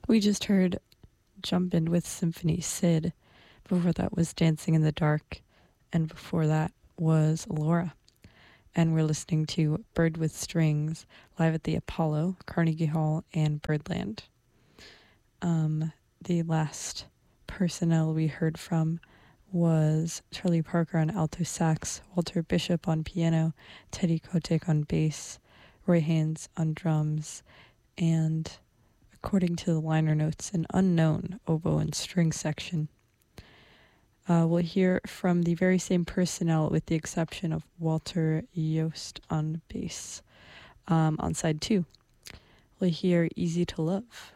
We just heard Jump In with Symphony Sid. Before that was Dancing in the Dark. And before that was Laura. And we're listening to Bird with Strings live at the Apollo, Carnegie Hall, and Birdland. The last personnel we heard from was Charlie Parker on alto sax, Walter Bishop on piano, Teddy Kotick on bass, Roy Haynes on drums, and according to the liner notes, an unknown oboe and string section. We'll hear from the very same personnel with the exception of Walter Yost on bass on side 2. We'll hear Easy to Love.